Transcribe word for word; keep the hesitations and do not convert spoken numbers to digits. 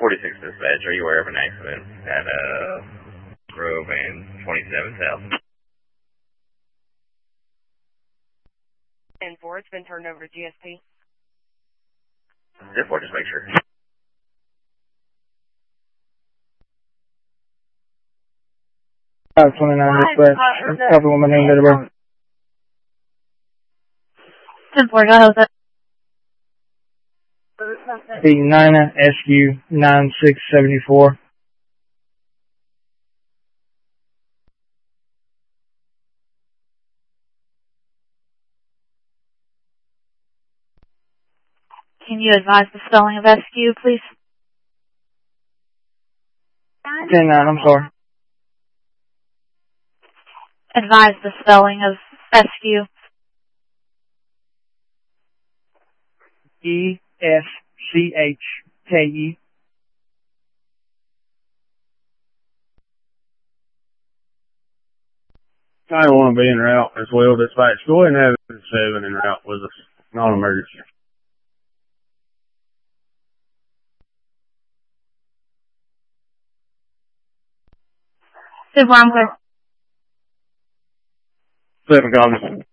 forty-six dispatch, are you aware of an accident at uh, Grove and twenty-seven South? ten four, it's been turned over to G S P. ten four, just make sure. five twenty-nine dispatch, copy woman named Edinburgh. ten four, go ahead. The Nina S U nine six seven four. Can you advise the spelling of S Q, please? ten nine, I'm sorry. Advise the spelling of S Q. E S C H K E. I don't want to be en route as well, dispatch. Go ahead and have seven en route with us. Non-emergency. ten four, I'm clear. Seven, Governor.